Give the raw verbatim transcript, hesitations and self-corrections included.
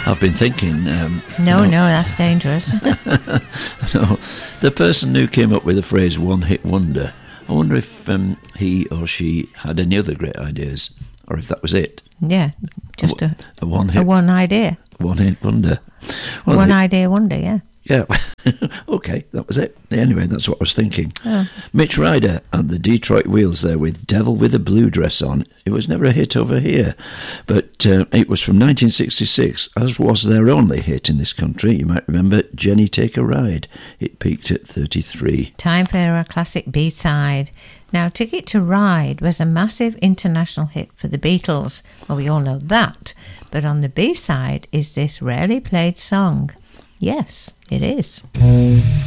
I've been thinking... Um, no, you know, no, that's dangerous. no, the person who came up with the phrase one-hit wonder, I wonder if um, he or she had any other great ideas, or if that was it. Yeah, just a, a, a one-hit... A one idea. One-hit wonder. Well, one the, idea wonder, yeah. Yeah, okay, that was it. Anyway, that's what I was thinking. Oh. Mitch Ryder and the Detroit Wheels there with Devil with a Blue Dress On. It was never a hit over here, but uh, it was from nineteen sixty-six, as was their only hit in this country. You might remember Jenny Take a Ride. It peaked at thirty-three. Time for a classic B-side. Now, Ticket to Ride was a massive international hit for the Beatles. Well, we all know that. But on the B-side is this rarely played song. Yes, it is.